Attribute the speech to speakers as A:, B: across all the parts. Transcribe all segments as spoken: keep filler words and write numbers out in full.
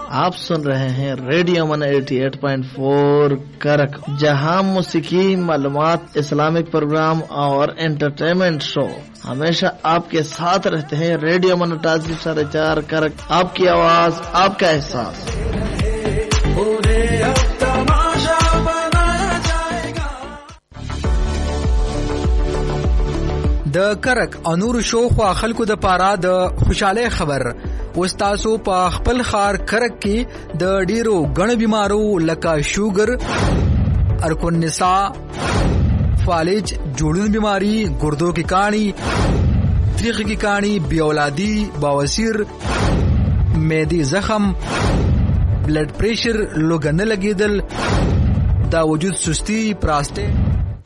A: आप सुन रहे हैं रेडियो मन अठासी पॉइंट चार करक, जहां मौसीकी, मालूमात, इस्लामिक प्रोग्राम और एंटरटेनमेंट शो हमेशा आपके साथ रहते हैं। रेडियो मन अठासी साढ़े चार करक, आपकी आवाज, आपका एहसास।
B: د کرک انور شو خو خلکو د پاره د خوشاله خبر وستاسو په خپل خار کرک کې د ډیرو غن بیمارو لکه شوګر، ارکون نساء، فالج، جوړون بیماری، ګردو کی کانی، تریخ کی کانی، بی اولادی، بواسیر، معدی زخم، بلڈ پریشر، لوګن لګیدل، دا وجود سستی، پراسټیټ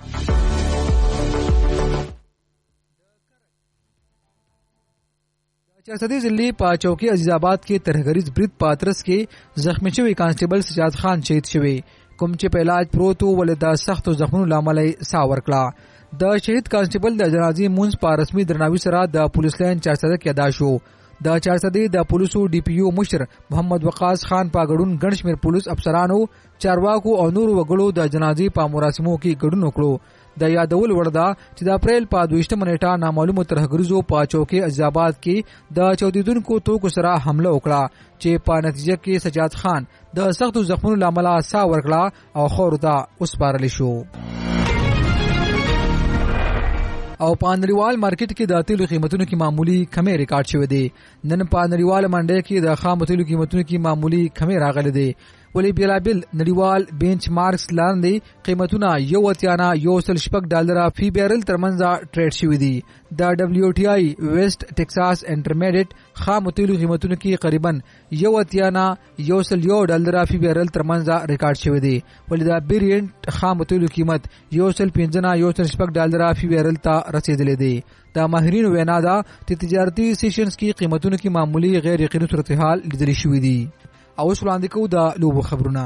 B: چارسدی ضلع په چوکی عزیزآباد کې ترهګریز برید پاترس کې زخمی شوی کانسټیبل سجاد خان شهید شوی، کوم چې په علاج پروت و ول د سختو زخمونو لامل سا ورکړه. د شهید کانسټیبل د جنازې مونږ په رسمي درناوي سره د پولیس لاین چارسده کې ادا شو. د چارسدی د پولیسو ډي پی او مشر محمد وقاص خان په ګډون ګڼ شمېر پولیس افسرانو، چارواکو او نور وګړو د جنازې په مراسمو کې ګډون وکړو. د یادول وردا چې د اپریل په دویشتمه نیټه نامعلومو ترهګریزو په چوکي عزیزآباد کې د چودیدونکو توکو سره حمله وکړه، چې په نتیجه کې سجاد خان د سختو زخمونو لامل سا ورکړه او خور ته وسپارل شو. او په نړیوال مارکیټ کې د تیلو قیمتونو کې معمولی کمی ریکارډ شوی دی. نن په نړیوال منډه کې د خام تیلو قیمتونو کې معمولی کمی راغلی دی، ولی بیلابل نړیوال بینچ مارکس لاندې قیمتونه یو اتیانا یو سل شپږ ډالر فی بیرل ترمنځ ټریډ شوی دي. د ډبلیو ټی آی ویسٹ ټیکساس انټرمیډیټ خام تیلو قیمتونو کې قریبا یو اتیانا یو سل یو ډالر فی بیرل ترمنځ ریکارډ شوی دی، ولی د بیرینټ خام تیلو قیمت یو سل پنځه یو سل شپږ ډالر فی بیرل ته رسیدلې دی. د ماهرینو وینا ده چې تجارتي سیشنز کې قیمتونو کې معمولی غیر یقیني صورتحال لیدل شوی دی. او اوس وړاندې کوو د لوبو خبرونه.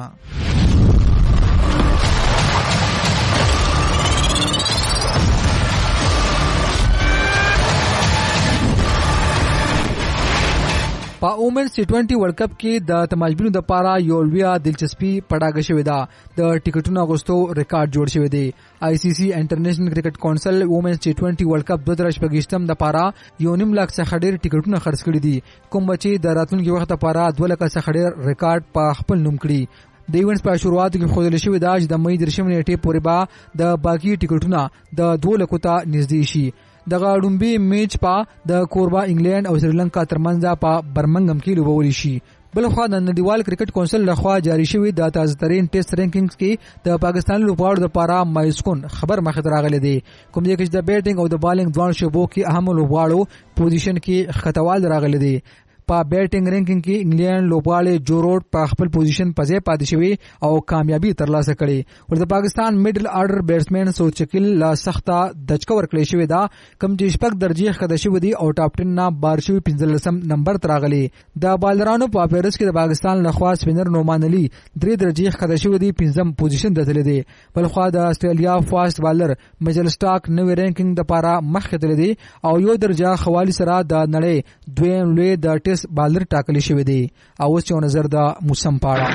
B: په وومنز ټي ټوئنټي ورلد کپ کې د تماشبینو د پاره یو لویه دلچسپي پړاګه شوې ده. د ټیکټونو اغوستو ریکارډ جوړ شوی دی. آی سی سی انټرنیشنل کرکټ کونسل وومنز ټي ټوئنټي ورلد کپ دوه زره شپږ د پاره یو نیم لک څخه ډیر ټیکټونه خرڅ کړي دي، کوم چې د راتلونکي وخت لپاره دوه لک څخه ډیر ریکارډ په خپل نوم کړي. د ایونټ په شروعات کې خوندل شوی دا چې د مې درشم نیټه پورې با د باقی ټیکټونه د دوه لکو ته نږدې شي. دغه ډومبي میچ په د کوربا انګلند او سریلانکا ترمنځ په برمنګم کې لوبول شي. بلخوا د نړیوال کرکټ کونسل لخوا جاری شوی د تازه ترین ټیسټ رینکینګز کې د پاکستان لوبغاړو لپاره مایلستون خبر مخې راغلی دی، کوم چې د بیټینګ او د بالینګ دوه شوبو کې اهم لوبغاړو پوزیشن کې خطوال راغلی دی. په بیټینګ رینکینګ کې انګلند لوبغاړي جو روډ په خپل پوزیشن په ځای پاتې شوی او کامیابی ترلاسه کړي. ورته پاکستان میډل آرډر بیټسمن سوچکل لا سخته دچکه ورکړې شوې ده، کم چې شپږ درجه خده شوی دی او ټاپ ټن نه بار شوی پنځلسم نمبر تراغلي. د بالرانو په پیرس کې د پاکستان لخوا سپینر نومان علي درې درجه خده شوی دی پنځم پوزیشن دتل دی. بلخوا د استرالیا فاست بالر میچل سټاک نوې رینکینګ د پاره مخ کتل دی او یو درجه خوالي سره د نړۍ دویم لوی د بالر ټاکلی شوی دی. او اوس یو نظر د موسم پاړه.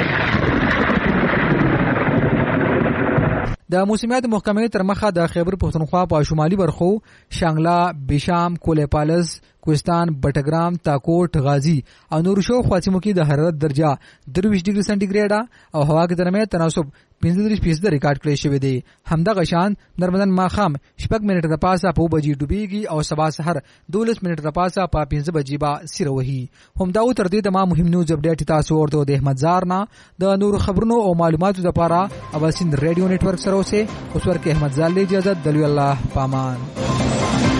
B: د موسمیات محکمې تر مخه د خیبر پښتونخوا په شمالي برخو شانګلا، بشام، کولپالس، کوهستان، بټګرام، تاکوټ، غازی او نور شو خواصمو کې د حرارت درجه درویش ډیګري سنټیګریډ او هوا کې درمه تناسب پنځه دېرش فیصد ریکارډ کړی شوی دی. همدغه شان نرمدن ماخام شپږ منټه د پاسه په بجې ډوبېږي او سبا سحر دولس منټه د پاسه په پنځه بجې با سیر وهي. همدا تر دې د ما مهم نیوز اپډیټ تاسو ورته د احمد زار نه د نور خبرونو او معلوماتو لپاره اوسین ریډیو نتورک سره اوسه اوس ورکه احمد زال اجازه دلوي الله پامان.